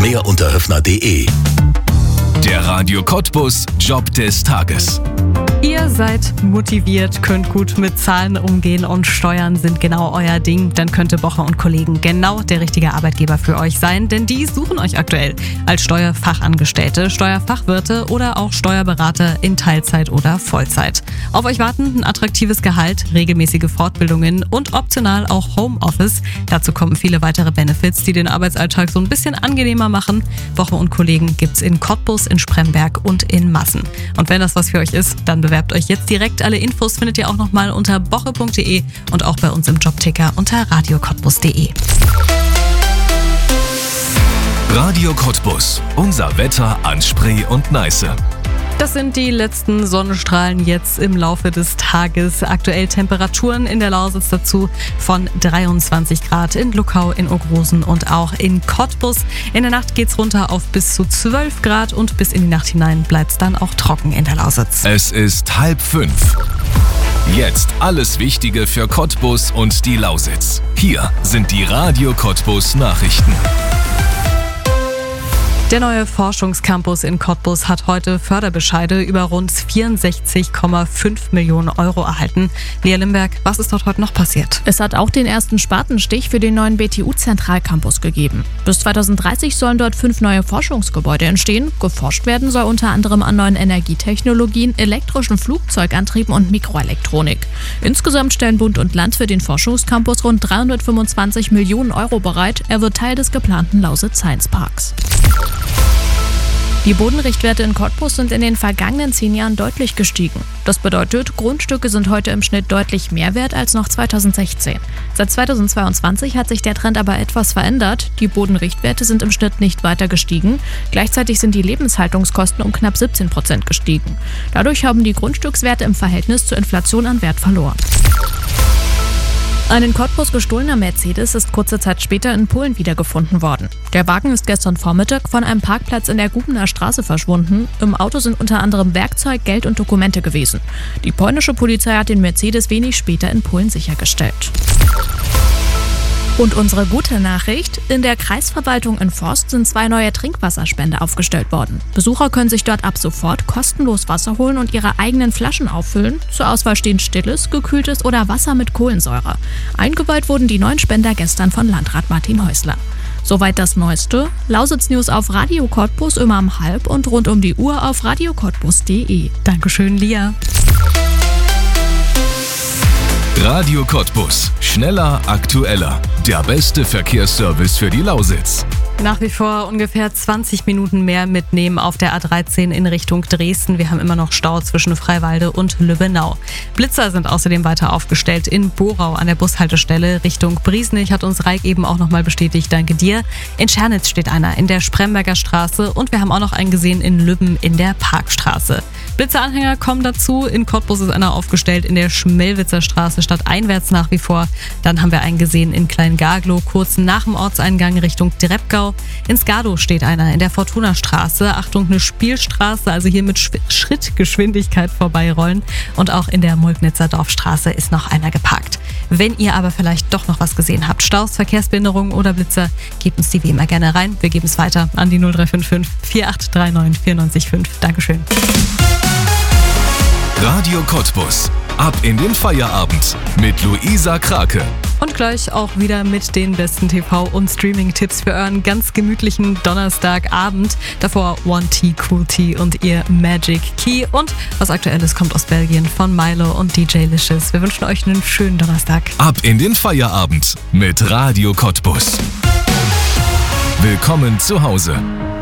Mehr unter höfner.de. Der Radio Cottbus Job des Tages. Ihr seid motiviert, könnt gut mit Zahlen umgehen und Steuern sind genau euer Ding. Dann könnte Bocher und Kollegen genau der richtige Arbeitgeber für euch sein, denn die suchen euch aktuell als Steuerfachangestellte, Steuerfachwirte oder auch Steuerberater in Teilzeit oder Vollzeit. Auf euch warten ein attraktives Gehalt, regelmäßige Fortbildungen und optional auch Homeoffice. Dazu kommen viele weitere Benefits, die den Arbeitsalltag so ein bisschen angenehmer machen. Bocher und Kollegen gibt's in Cottbus, in Spremberg und in Massen. Und wenn das was für euch ist, dann bewerbt euch jetzt direkt. Alle Infos findet ihr auch nochmal unter boche.de und auch bei uns im Jobticker unter radiocottbus.de. Radio Cottbus, unser Wetter an Spree und Neiße. Das sind die letzten Sonnenstrahlen jetzt im Laufe des Tages. Aktuell Temperaturen in der Lausitz dazu von 23 Grad in Luckau, in Ogrosen und auch in Cottbus. In der Nacht geht's runter auf bis zu 12 Grad und bis in die Nacht hinein bleibt's dann auch trocken in der Lausitz. Es ist 4:30. Jetzt alles Wichtige für Cottbus und die Lausitz. Hier sind die Radio Cottbus Nachrichten. Der neue Forschungscampus in Cottbus hat heute Förderbescheide über rund 64,5 Millionen Euro erhalten. Lea Limberg, was ist dort heute noch passiert? Es hat auch den ersten Spatenstich für den neuen BTU-Zentralcampus gegeben. Bis 2030 sollen dort 5 neue Forschungsgebäude entstehen. Geforscht werden soll unter anderem an neuen Energietechnologien, elektrischen Flugzeugantrieben und Mikroelektronik. Insgesamt stellen Bund und Land für den Forschungscampus rund 325 Millionen Euro bereit. Er wird Teil des geplanten Lausitz Science Parks. Die Bodenrichtwerte in Cottbus sind in den vergangenen 10 Jahren deutlich gestiegen. Das bedeutet, Grundstücke sind heute im Schnitt deutlich mehr wert als noch 2016. Seit 2022 hat sich der Trend aber etwas verändert. Die Bodenrichtwerte sind im Schnitt nicht weiter gestiegen. Gleichzeitig sind die Lebenshaltungskosten um knapp 17% gestiegen. Dadurch haben die Grundstückswerte im Verhältnis zur Inflation an Wert verloren. Ein in Cottbus gestohlener Mercedes ist kurze Zeit später in Polen wiedergefunden worden. Der Wagen ist gestern Vormittag von einem Parkplatz in der Gubener Straße verschwunden. Im Auto sind unter anderem Werkzeug, Geld und Dokumente gewesen. Die polnische Polizei hat den Mercedes wenig später in Polen sichergestellt. Und unsere gute Nachricht: In der Kreisverwaltung in Forst sind 2 neue Trinkwasserspender aufgestellt worden. Besucher können sich dort ab sofort kostenlos Wasser holen und ihre eigenen Flaschen auffüllen. Zur Auswahl stehen stilles, gekühltes oder Wasser mit Kohlensäure. Eingeweiht wurden die neuen Spender gestern von Landrat Martin Häusler. Soweit das Neueste. Lausitz News auf Radio Cottbus immer um 12:30 und rund um die Uhr auf radiocottbus.de. Dankeschön, Lia. Radio Cottbus. Schneller, aktueller. Der beste Verkehrsservice für die Lausitz. Nach wie vor ungefähr 20 Minuten mehr mitnehmen auf der A13 in Richtung Dresden. Wir haben immer noch Stau zwischen Freiwalde und Lübbenau. Blitzer sind außerdem weiter aufgestellt in Borau an der Bushaltestelle Richtung Briesenich, hat uns Reik eben auch nochmal bestätigt. Danke dir. In Schernitz steht einer in der Spremberger Straße und wir haben auch noch einen gesehen in Lübben in der Parkstraße. Blitzeranhänger kommen dazu. In Cottbus ist einer aufgestellt in der Schmelwitzer Straße stadteinwärts nach wie vor. Dann haben wir einen gesehen in Kleingaglow, kurz nach dem Ortseingang Richtung Dreppgau. In Skado steht einer in der Fortuna-Straße. Achtung, eine Spielstraße, also hier mit Schrittgeschwindigkeit vorbeirollen. Und auch in der Mulknitzer Dorfstraße ist noch einer geparkt. Wenn ihr aber vielleicht doch noch was gesehen habt, Staus, Verkehrsbehinderungen oder Blitzer, gebt uns die wie immer gerne rein. Wir geben es weiter an die 0355 4839 945. Dankeschön. Radio Cottbus. Ab in den Feierabend mit Luisa Krake. Und gleich auch wieder mit den besten TV- und Streaming-Tipps für euren ganz gemütlichen Donnerstagabend. Davor One Tea, Cool Tea und ihr Magic Key. Und was Aktuelles kommt aus Belgien von Milo und DJ Licious. Wir wünschen euch einen schönen Donnerstag. Ab in den Feierabend mit Radio Cottbus. Willkommen zu Hause.